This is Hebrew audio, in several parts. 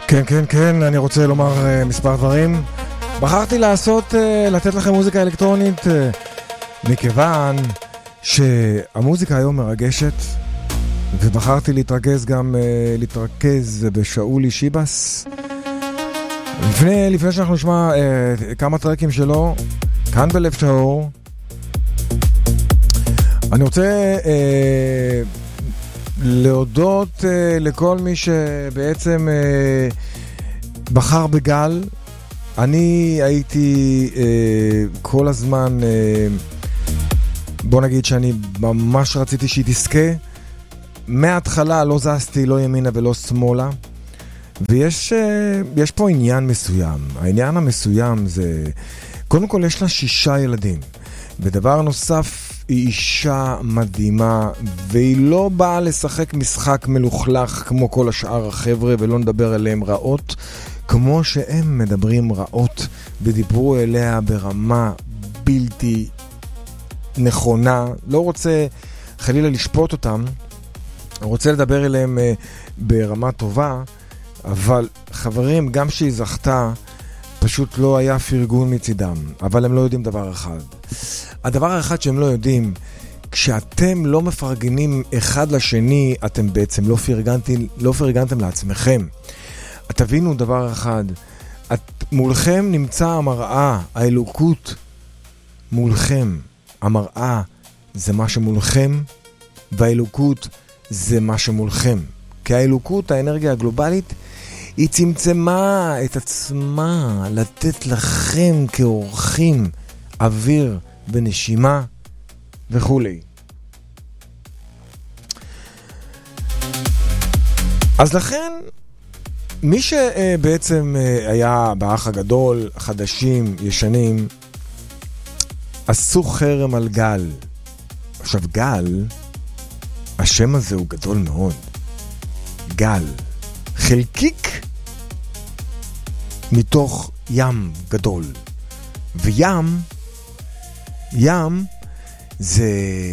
כן, אני רוצה לומר מספר דברים. בחרתי לתת לכם מוזיקה אלקטרונית מכיוון שהמוזיקה היום מרגשת, ובחרתי להתרכז בשאולי שיבס. לפני שאנחנו נשמע כמה טרקים שלו כאן בלב טהור, אני רוצה להודות לכל מי שבעצם בחר בגל. אני הייתי כל הזמן, בוא נגיד שאני ממש רציתי שהיא תזכה. מההתחלה לא זזתי לא ימינה ולא שמאלה, ויש פה עניין מסוים. העניין המסוים זה, קודם כל יש לה 6 ילדים, ודבר נוסף, היא אישה מדהימה, והיא לא באה לשחק משחק מלוכלך כמו כל השאר החבר'ה, ולא נדבר עליהם רעות כמו שהם מדברים רעות, ודיברו אליה ברמה בלתי נכונה. לא רוצה חלילה לשפוט אותם, רוצה לדבר אליהם ברמה טובה, אבל חברים, גם שהיא זכתה, פשוט לא היה פרגון מצידם. אבל הם לא יודעים דבר אחד. הדבר האחד שהם לא יודעים, כשאתם לא מפרגנים אחד לשני, אתם בעצם לא פרגנתם לעצמכם. תבינו דבר אחד, מולכם נמצא המראה, האלוקות מולכם. המראה זה מה שמולכם, והאלוקות זה מה שמולכם. כי האלוקות, האנרגיה הגלובלית, היא צמצמה את עצמה לתת לכם כאורחים אוויר ונשימה וכו'. אז לכן, מי שבעצם היה באח הגדול, חדשים, ישנים, עשו חרם על גל. עכשיו גל, השם הזה הוא גדול מאוד. גל, חלקיק מתוך ים גדול. וים, זה,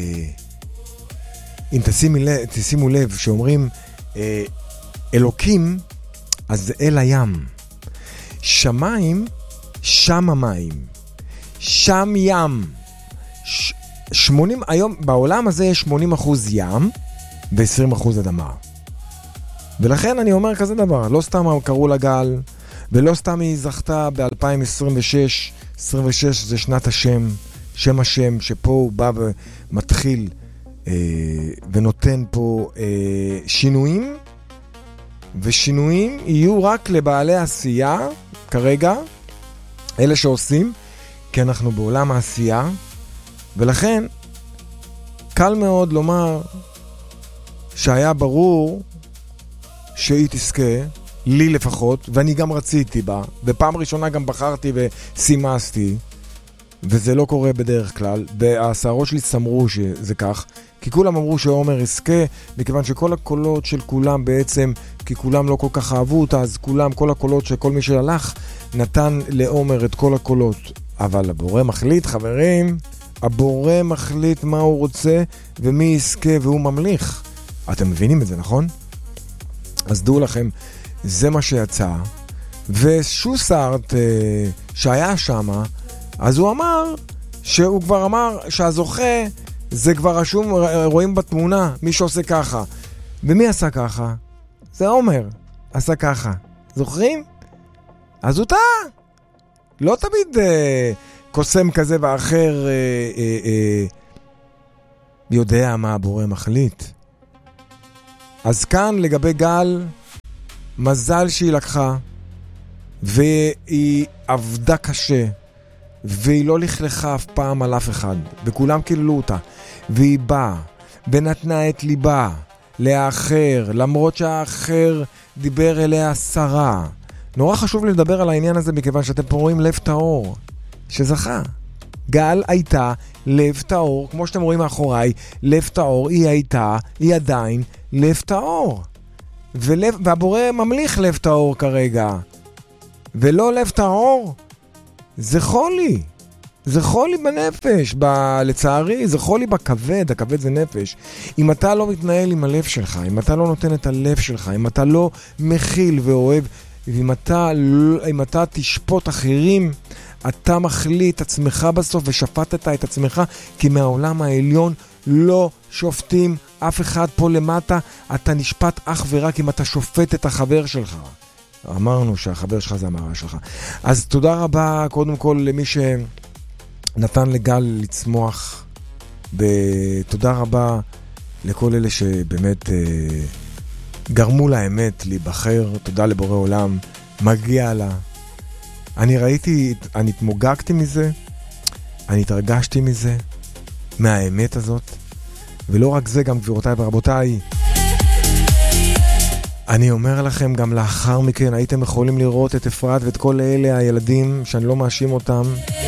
אם תשימו לב שאומרים אלוקים, אז זה אל הים. שמיים, שם המים. שם ים. 80, היום בעולם הזה יש 80% ים ו-20% אדמה. ולכן אני אומר כזה דבר, לא סתם קראו לה גל, ולא סתם היא זכתה ב-2026, 26 זה שנת השם, שם השם, שפה הוא בא ומתחיל ונותן פה שינויים, ושינויים יהיו רק לבעלי עשייה, כרגע, אלה שעושים, כי אנחנו בעולם העשייה, ולכן קל מאוד לומר שהיה ברור שהיא תזכה, לי לפחות, ואני גם רציתי בה, ופעם ראשונה גם בחרתי וסימסתי, וזה לא קורה בדרך כלל, והשערות שלי סמרו שזה כך, כי כולם אמרו שעומר יזכה, מכיוון שכל הקולות של כולם בעצם, כי כולם לא כל כך אהבו אותה, אז כולם, כל הקולות שכל מי שהלך, נתן לעומר את כל הקולות. אבל הבורא מחליט, חברים, הבורא מחליט מה הוא רוצה, ומי יזכה והוא ממליך. אתם מבינים את זה, נכון? אז דעו לכם, זה מה שיצא, ושוסארט שהיה שם, אז הוא אמר, שהוא כבר אמר שהזוכה, זה כבר רשום, רואים בתמונה, מי שעושה ככה. ומי עשה ככה? זה עומר, עשה ככה. זוכרים? אז הוא טעה. לא תמיד קוסם כזה ואחר יודע מה הבורא מחליט. אז כאן לגבי גל, מזל שהיא לקחה, והיא עבדה קשה, והיא לא לכלכה אף פעם על אף אחד, וכולם קיללו אותה, והיא באה ונתנה את ליבה לאחר, למרות שהאחר דיבר אליה שרה. נורא חשוב לי לדבר על העניין הזה, מכיוון שאתם פה רואים לב טהור שזכה. גל הייתה לב טהור, כמו שאתם רואים מאחוריי, לב טהור, היא עדיין לב טהור, והבורא ממליך לב טהור כרגע, ולא לב טהור, זה חולי. זה חולי בנפש, לצערי, זה חולי בכבד, הכבד זה נפש. אם אתה לא מתנהל עם הלב שלך, אם אתה לא נותן את הלב שלך, אם אתה לא מכיל ואוהב ואם אתה תשפוט אחרים, אתה מחליט עצמך בסוף ושפטת את עצמך, כי מהעולם העליון לא שופטים אף אחד פה למטה, אתה נשפט אך ורק אם אתה שופט את החבר שלך. אמרנו שהחבר שלך זה המראה שלך. אז תודה רבה קודם כל למי שנתן לגל לצמוח, ותודה רבה לכל אלה שבאמת גרמו לאמת להיבחר, תודה לבורא עולם, מגיע לה. אני ראיתי, אני התמוגגתי מזה, אני התרגשתי מזה, מהאמת הזאת, ולא רק זה, גם גבירותיי ורבותיי, אני אומר לכם, גם לאחר מכן הייתם יכולים לראות את אפרת ואת כל אלה הילדים שאני לא מאשים אותם,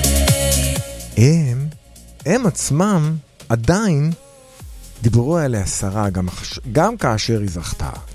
הם עצמם עדיין דיברו עליה שרה, גם כאשר היא זכתה.